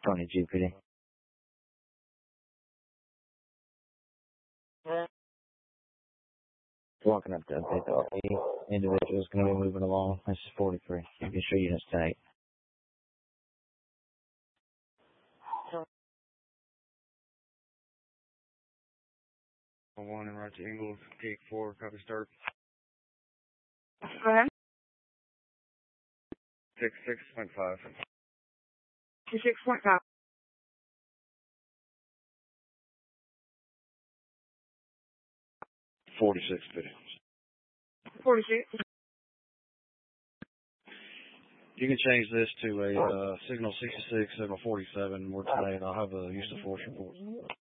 Tony GPD. Walking up to update the individual is going to be moving along. This is 43. You can show units tag. One and right to Ingles, gate 4, copy start. Go ahead. 66.5. 6.5. 46 videos. 46. You can change this to a signal 66, signal 47. We're today, and I'll have a use of force report.